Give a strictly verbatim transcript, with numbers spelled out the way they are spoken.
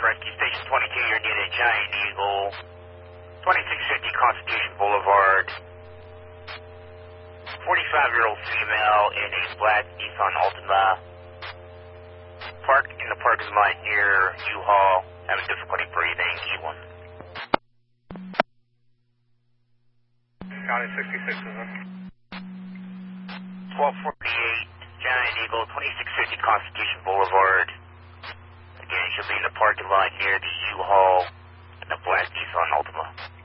Rescue Station twenty-two, you're needed Giant Eagle, twenty-six fifty Constitution Boulevard. forty-five-year-old female in a black Nissan Altima. Parked in the parking lot near U-Haul, having difficulty breathing, E one. County sixty-six is in. twelve forty-eight, Giant Eagle, twenty-six fifty Constitution Boulevard. Again, she'll be in the parking lot near the U-Haul in the black Nissan Altima.